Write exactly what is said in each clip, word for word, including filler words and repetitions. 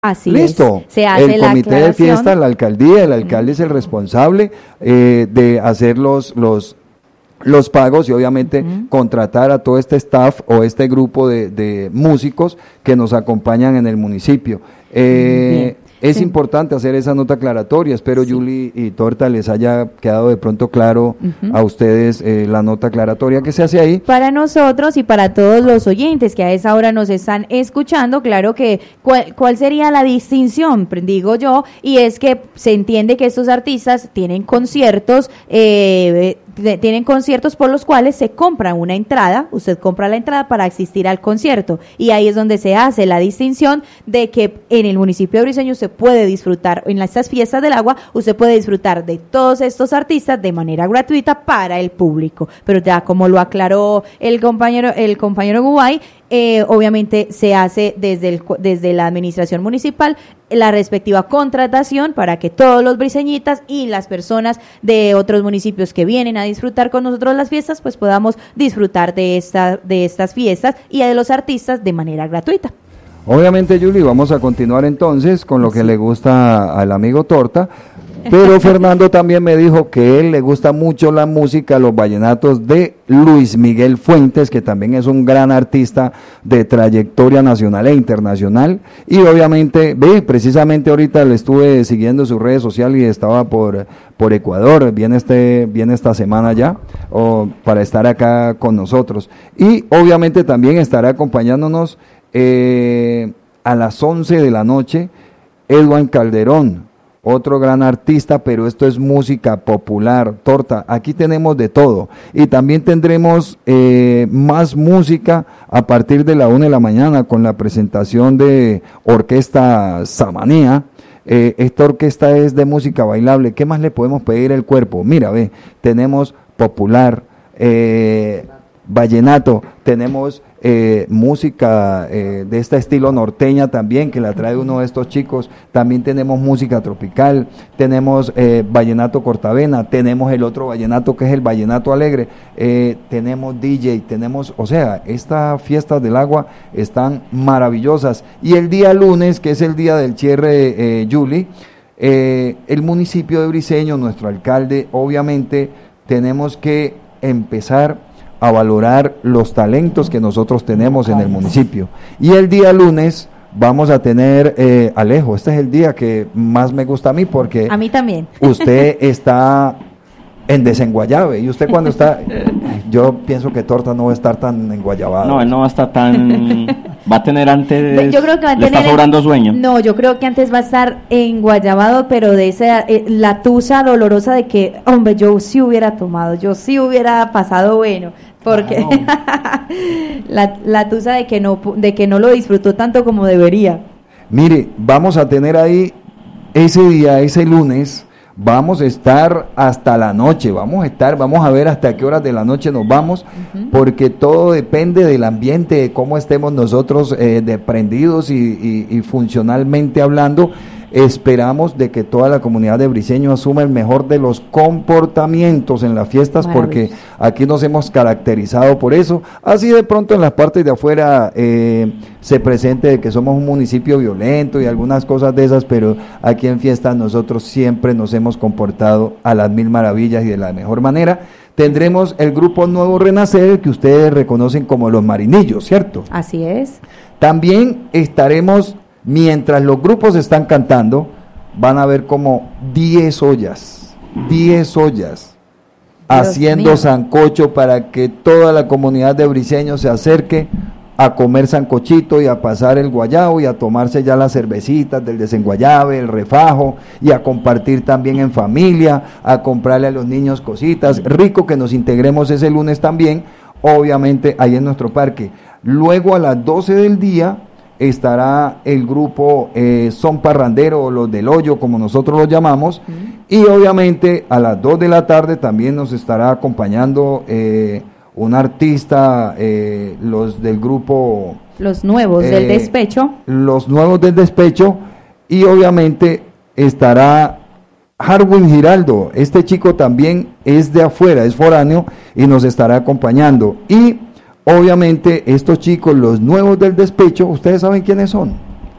Así Listo. Es. Se hace el la comité de fiesta, la alcaldía, el alcalde uh-huh. es el responsable eh, de hacer los, los, los pagos y obviamente uh-huh. contratar a todo este staff o este grupo de, de músicos que nos acompañan en el municipio. Eh, Es sí. importante hacer esa nota aclaratoria. Espero, sí. Julie y Torta, les haya quedado de pronto claro uh-huh. a ustedes eh, la nota aclaratoria que se hace ahí. Para nosotros y para todos los oyentes que a esa hora nos están escuchando, claro que cuál, cuál sería la distinción, digo yo, y es que se entiende que estos artistas tienen conciertos, eh, tienen conciertos por los cuales se compra una entrada, usted compra la entrada para asistir al concierto, y ahí es donde se hace la distinción de que en el municipio de Briceño usted puede disfrutar, en estas fiestas del agua, usted puede disfrutar de todos estos artistas de manera gratuita para el público, pero ya como lo aclaró el compañero, el compañero Gubay, eh, obviamente se hace desde, el, desde la administración municipal la respectiva contratación para que todos los briceñitas y las personas de otros municipios que vienen a disfrutar con nosotros las fiestas, pues podamos disfrutar de, esta, de estas fiestas y de los artistas de manera gratuita. Obviamente, Julie, vamos a continuar entonces con lo que sí. le gusta al amigo Torta, pero Fernando también me dijo que él le gusta mucho la música, los vallenatos de Luis Miguel Fuentes, que también es un gran artista de trayectoria nacional e internacional, y obviamente, ve, precisamente ahorita le estuve siguiendo sus redes sociales y estaba por, por Ecuador, viene, este, viene esta semana ya, o, para estar acá con nosotros, y obviamente también estará acompañándonos Eh, a las once de la noche, Edwin Calderón, otro gran artista, pero esto es música popular. Torta, aquí tenemos de todo, y también tendremos eh, más música a partir de la una de la mañana con la presentación de Orquesta Samanía. Eh, esta orquesta es de música bailable. ¿Qué más le podemos pedir al cuerpo? Mira, ve, tenemos popular, eh, vallenato, tenemos Eh, música eh, de este estilo norteña también, que la trae uno de estos chicos, también tenemos música tropical, tenemos eh, vallenato cortavena, tenemos el otro vallenato que es el vallenato alegre, eh, tenemos D J, tenemos, o sea, estas fiestas del agua están maravillosas, y el día lunes, que es el día del cierre, eh, Julie, eh, el municipio de Briceño, nuestro alcalde, obviamente tenemos que empezar a valorar los talentos que nosotros tenemos en el municipio. Y el día lunes vamos a tener, eh, Alejo, este es el día que más me gusta a mí porque... A mí también. Usted está en Desenguayabe, y usted cuando está... Yo pienso que Torta no va a estar tan enguayabado. No, él no va a estar tan... Va a tener antes... Yo creo que va a le tener está sobrando el, sueño. No, yo creo que antes va a estar enguayabado, pero de esa... Eh, la tusa dolorosa de que, hombre, yo sí hubiera tomado, yo sí hubiera pasado bueno... Porque claro. la, la tusa de que no de que no lo disfrutó tanto como debería. Mire, vamos a tener ahí ese día, ese lunes, vamos a estar hasta la noche, vamos a estar, vamos a ver hasta qué horas de la noche nos vamos, uh-huh. porque todo depende del ambiente, de cómo estemos nosotros eh, de prendidos y, y, y funcionalmente hablando. Esperamos de que toda la comunidad de Briceño asuma el mejor de los comportamientos en las fiestas, porque aquí nos hemos caracterizado por eso. Así de pronto en las partes de afuera eh, se presente de que somos un municipio violento y algunas cosas de esas, pero aquí en fiestas nosotros siempre nos hemos comportado a las mil maravillas y de la mejor manera. Tendremos el grupo Nuevo Renacer, que ustedes reconocen como los Marinillos, ¿cierto? Así es. También estaremos... Mientras los grupos están cantando, van a ver como diez ollas, diez ollas, Dios haciendo mío. sancocho para que toda la comunidad de Briceño se acerque a comer sancochito y a pasar el guayabo y a tomarse ya las cervecitas del desenguayabe, el refajo, y a compartir también en familia, a comprarle a los niños cositas. Rico que nos integremos ese lunes también, obviamente ahí en nuestro parque. Luego a las doce del día estará el grupo eh, Son Parrandero, o los del Hoyo, como nosotros los llamamos, uh-huh. y obviamente a las dos de la tarde también nos estará acompañando eh, un artista, eh, los del grupo... Los Nuevos eh, del Despecho. Los Nuevos del Despecho, y obviamente estará Harwin Giraldo. Este chico también es de afuera, es foráneo, y nos estará acompañando. Y obviamente estos chicos, los Nuevos del Despecho, ¿ustedes saben quiénes son?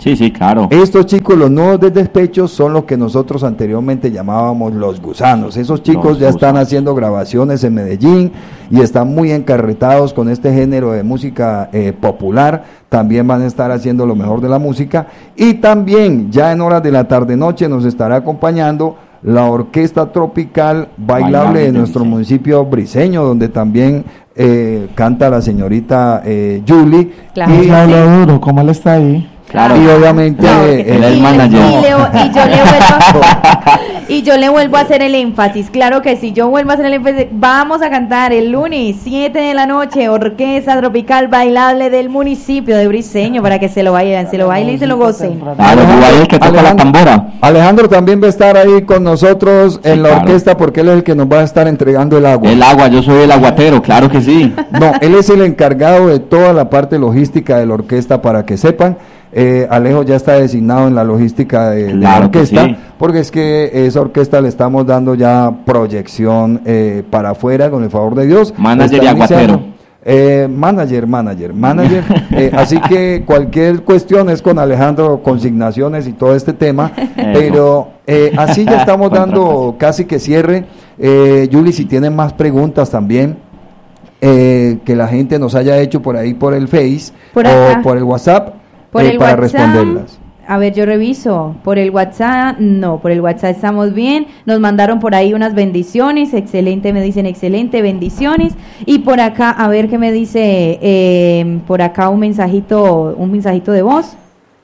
Sí, sí, claro. Estos chicos, los nuevos de despecho, son los que nosotros anteriormente llamábamos los gusanos. Esos chicos Los ya están gusanos. haciendo grabaciones en Medellín y están muy encarretados con este género de música eh, popular. También van a estar haciendo lo mejor de la música. Y también, ya en horas de la tarde-noche, nos estará acompañando la Orquesta Tropical Bailable, Bailable de de nuestro Briseño. municipio briseño, donde también eh, canta la señorita eh, Julie. Claro. Y, Y habla duro, ¿cómo él está ahí? Claro. y obviamente No, eh, él es el y- manager. y le- y yo le vuelvo a, y yo le vuelvo a hacer el énfasis, claro que sí, yo vuelvo a hacer el énfasis, vamos a cantar el lunes, siete de la noche, Orquesta Tropical Bailable del municipio de Briseño, para que se lo vayan, se lo bailen y se lo gocen. Claro, igual el que toca la Alejandro- tambora. Alejandro también va a estar ahí con nosotros en Sí, la claro. orquesta, porque él es el que nos va a estar entregando el agua. El agua, yo soy el aguatero, claro que sí. No, él es el encargado de toda la parte logística de la orquesta, para que sepan. Eh, Alejo ya está designado en la logística de, de la Claro que orquesta, sí. porque es que esa orquesta le estamos dando ya proyección eh, para afuera, con el favor de Dios. Manager Está y aguatero. iniciando. Eh, manager, manager, manager. Eh, así que cualquier cuestión es con Alejandro, consignaciones y todo este tema. Pero eh, así ya estamos dando casi que cierre. Eh, Julie, si tienen más preguntas también, eh, que la gente nos haya hecho por ahí por el Face Por acá. o por el WhatsApp, Por eh, el para WhatsApp, responderlas. a ver, yo reviso. Por el WhatsApp, no, por el WhatsApp estamos bien. Nos mandaron por ahí unas bendiciones. Excelente, me dicen excelente, bendiciones. Y por acá, a ver qué me dice, eh, por acá un mensajito, un mensajito de voz.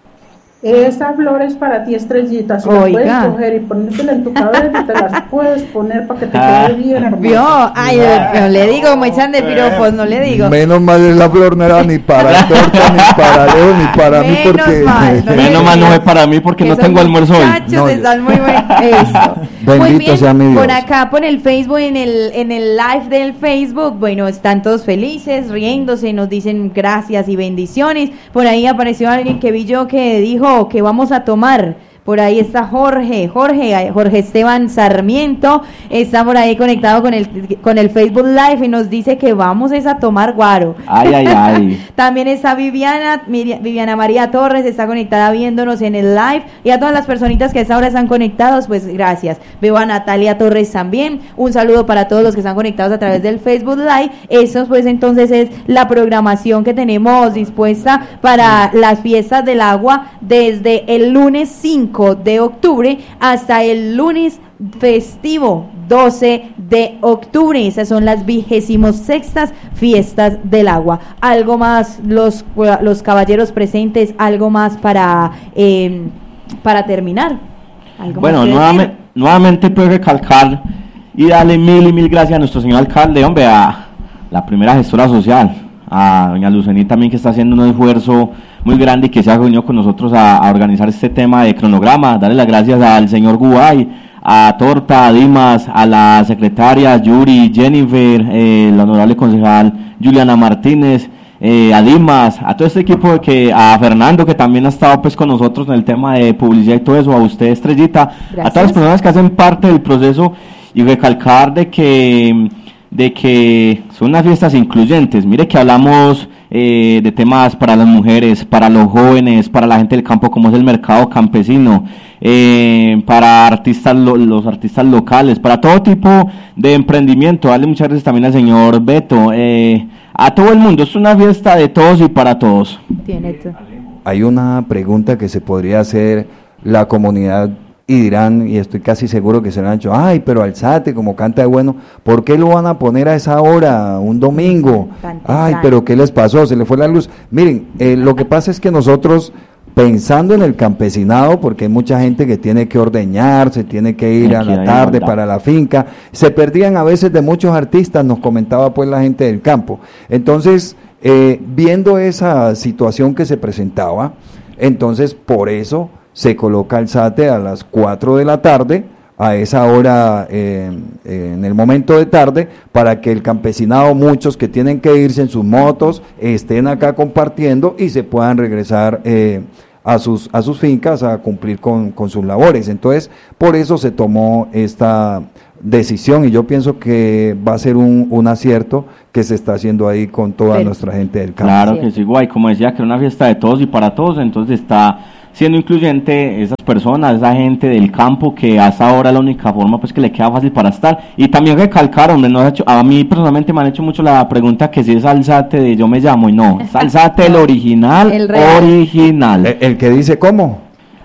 Esa flor es para ti, estrellita. Si Oiga. la puedes coger y ponértela en tu cabeza, te las puedes poner para que te Ah. quede bien hermosa. ¿Vio? Ay, no le digo, como echan de piropos, no le digo. Menos mal la flor no era ni para Torta, ni para Leo, ni para mí, Menos porque mal, no le Menos mal no digas. es para mí porque no Esos tengo almuerzo hoy. muchachos No, están muy buenos. Eso. Bendito Muy bien, sea mi Dios. por acá, por el Facebook, en el, en el live del Facebook, bueno, están todos felices, riéndose, nos dicen gracias y bendiciones. Por ahí apareció alguien que vi yo que dijo que vamos a tomar. Por ahí está Jorge, Jorge, Jorge Esteban Sarmiento, está por ahí conectado con el con el Facebook Live y nos dice que vamos es a tomar guaro. Ay, ay, ay. También está Viviana, Miri- Viviana María Torres, está conectada viéndonos en el live, y a todas las personitas que a esta hora están conectados, pues gracias. Veo a Natalia Torres también, un saludo para todos los que están conectados a través del Facebook Live. Eso pues entonces es la programación que tenemos dispuesta para las fiestas del agua desde el lunes cinco de octubre hasta el lunes festivo doce de octubre. Esas son las vigésimos sextas fiestas del agua. Algo más, los, los caballeros presentes, algo más para eh, para terminar. ¿Algo Bueno, más que nuevamente, nuevamente puedo recalcar y darle mil y mil gracias a nuestro señor alcalde, hombre, a la primera gestora social, a doña Lucení también, que está haciendo un esfuerzo muy grande y que se ha reunido con nosotros a, a organizar este tema de cronograma. Darle las gracias al señor Gubay, a Torta, a Dimas, a la secretaria Yuri, Jennifer, eh, la honorable concejal Juliana Martínez, eh, a Dimas, a todo este equipo, de que a Fernando, que también ha estado pues con nosotros en el tema de publicidad y todo eso, a usted, Estrellita, Gracias. a todas las personas que hacen parte del proceso, y recalcar de que de que son unas fiestas incluyentes. Mire que hablamos eh, de temas para las mujeres, para los jóvenes, para la gente del campo, como es el mercado campesino, eh, para artistas lo, los artistas locales, para todo tipo de emprendimiento. Dale muchas gracias también al señor Beto, eh, a todo el mundo. Es una fiesta de todos y para todos. tiene tú? Hay una pregunta que se podría hacer la comunidad y dirán, y estoy casi seguro que se lo han dicho, ay, pero Alzate, como canta de bueno, ¿por qué lo van a poner a esa hora, un domingo? Tan Ay, temprano. pero ¿qué les pasó? Se le fue la luz. Miren, eh, lo que pasa es que nosotros, pensando en el campesinado, porque hay mucha gente que tiene que ordeñar, se tiene que ir a Aquí la hay tarde igualdad. para la finca, se perdían a veces de muchos artistas, nos comentaba pues la gente del campo. Entonces, eh, viendo esa situación que se presentaba, entonces por eso se coloca el SATE a las cuatro de la tarde, a esa hora, eh, eh, en el momento de tarde, para que el campesinado, muchos que tienen que irse en sus motos, estén acá compartiendo y se puedan regresar eh, a sus a sus fincas a cumplir con, con sus labores. Entonces, por eso se tomó esta decisión, y yo pienso que va a ser un, un acierto que se está haciendo ahí con toda Pero- nuestra gente del campo. Claro Sí. que sí, guay. Como decía, que era una fiesta de todos y para todos, entonces está siendo incluyente esas personas, esa gente del campo que hasta ahora es la única forma pues que le queda fácil para estar. Y también recalcar, hombre, no ha hecho, a mí personalmente me han hecho mucho la pregunta que si es Alzate de Yo Me Llamo, y no, es Alzate el original, El real. original. El, el que dice ¿cómo?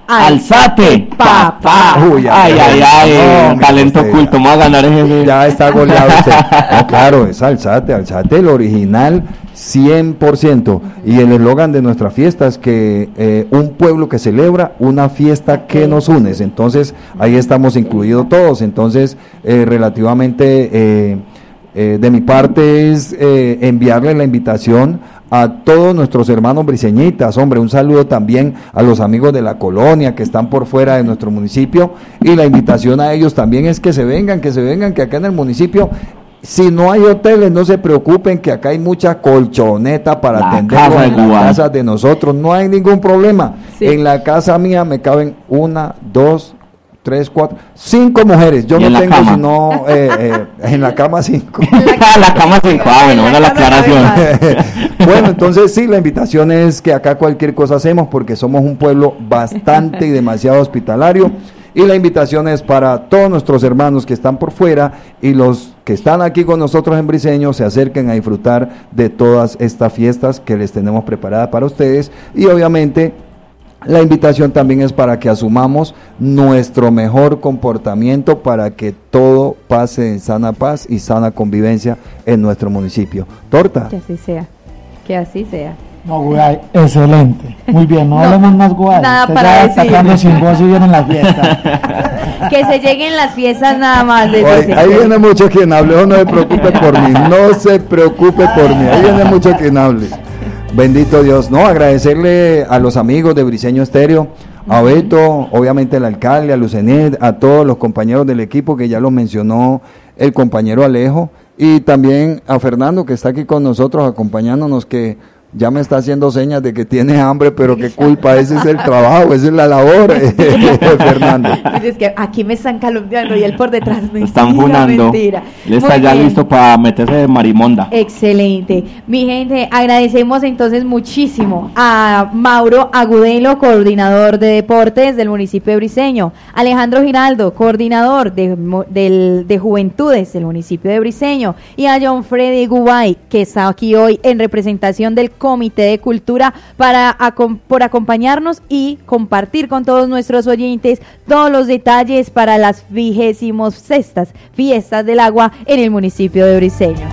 Alzate, papá. Uy, Ay, ay, ay, no, eh, talento usted, oculto, vamos a ganar ese. Ya está goleado usted. No, claro, es Alzate, Alzate el original cien por ciento. Y el eslogan de nuestra fiesta es que eh, un pueblo que celebra, una fiesta que nos une. Entonces, ahí estamos incluidos todos. Entonces, eh, relativamente, eh, eh, de mi parte es eh, enviarle la invitación a todos nuestros hermanos briseñitas, hombre, un saludo también a los amigos de la colonia que están por fuera de nuestro municipio, y la invitación a ellos también es que se vengan, que se vengan, que acá en el municipio, si no hay hoteles, no se preocupen, que acá hay mucha colchoneta para La atenderlos casa en de las Guay. casas de nosotros, no hay ningún problema. Sí. En la casa mía me caben una, dos, tres, cuatro, cinco mujeres. Yo ¿Y no en la tengo cama? sino eh, eh, en la cama cinco. La cama sin ah, bueno, buena la aclaración. Bueno, entonces sí, la invitación es que acá cualquier cosa hacemos porque somos un pueblo bastante y demasiado hospitalario, y la invitación es para todos nuestros hermanos que están por fuera y los que están aquí con nosotros en Briseño se acerquen a disfrutar de todas estas fiestas que les tenemos preparadas para ustedes. Y obviamente la invitación también es para que asumamos nuestro mejor comportamiento para que todo pase en sana paz y sana convivencia en nuestro municipio. Torta. Que así sea, que así sea. No, Guay, excelente. Muy bien, no, No, hablemos más, Guay. nada Usted para ya decir. atacando sin voz y viene en la fiesta. Que se lleguen las fiestas nada más. les Oye, dice. ahí viene mucho quien hable, no se preocupe por mí, no se preocupe por mí, ahí viene mucho quien hable. Bendito Dios. No, agradecerle a los amigos de Briseño Estéreo, a Beto, obviamente al alcalde, a Lucenet, a todos los compañeros del equipo que ya los mencionó el compañero Alejo, y también a Fernando que está aquí con nosotros acompañándonos, que ya me está haciendo señas de que tiene hambre, pero qué culpa, ese es el trabajo, esa es la labor, Fernando. Es que aquí me están calumniando y él por detrás me Lo están funando. mentira. Él está Muy ya bien. listo para meterse de marimonda. Excelente. Mi gente, agradecemos entonces muchísimo a Mauro Agudelo, coordinador de deportes del municipio de Briseño, Alejandro Giraldo, coordinador de, mo- del- de juventudes del municipio de Briseño, y a John Freddy Gubay, que está aquí hoy en representación del Comité de Cultura para acom- por acompañarnos y compartir con todos nuestros oyentes todos los detalles para las vigésimos sextas fiestas del agua en el municipio de Briseño.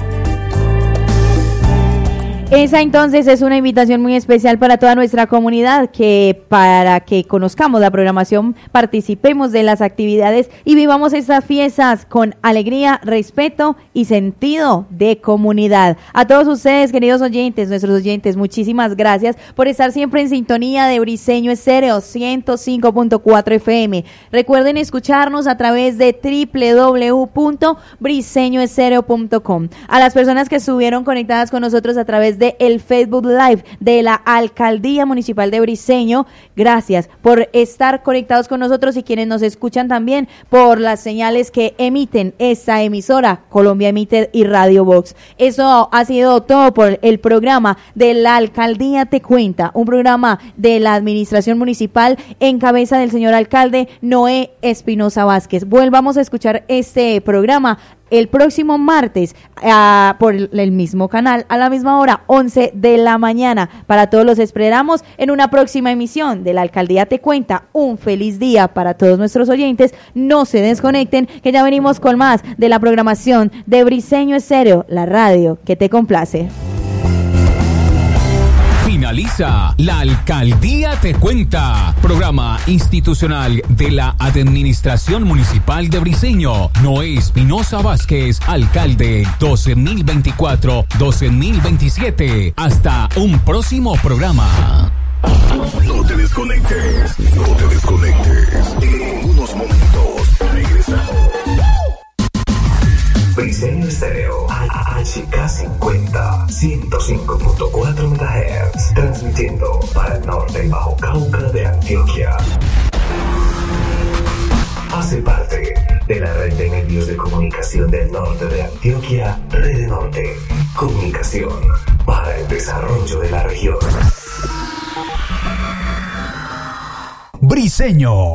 Esa entonces es una invitación muy especial para toda nuestra comunidad, que para que conozcamos la programación, participemos de las actividades y vivamos estas fiestas con alegría, respeto y sentido de comunidad. A todos ustedes, queridos oyentes, nuestros oyentes, muchísimas gracias por estar siempre en sintonía de Briseño Estéreo ciento cinco punto cuatro F M. Recuerden escucharnos a través de doble u doble u doble u punto briseño estéreo punto com. A las personas que estuvieron conectadas con nosotros a través de el Facebook Live de la Alcaldía Municipal de Briseño, gracias por estar conectados con nosotros, y quienes nos escuchan también por las señales que emiten esta emisora, Colombia Emite y Radio Vox. Eso ha sido todo por el programa de la Alcaldía Te Cuenta, un programa de la Administración Municipal en cabeza del señor alcalde Noé Espinosa Vázquez. Volvamos a escuchar este programa el próximo martes uh, por el, el mismo canal, a la misma hora, once de la mañana. Para todos los esperamos en una próxima emisión de la Alcaldía Te Cuenta. Un feliz día para todos nuestros oyentes. No se desconecten, que ya venimos con más de la programación de Briseño Estéreo, la radio que te complace. Finaliza La Alcaldía Te Cuenta, programa institucional de la Administración Municipal de Briseño. Noé Espinosa Vázquez, alcalde doce mil veinticuatro a doce mil veintisiete. Hasta un próximo programa. No te desconectes, no te desconectes. En unos momentos regresamos. Briseño Estéreo, H K cincuenta, ciento cinco punto cuatro megahertz, transmitiendo para el norte y Bajo Cauca de Antioquia. Hace parte de la red de medios de comunicación del norte de Antioquia, Red Norte, comunicación para el desarrollo de la región. Briseño.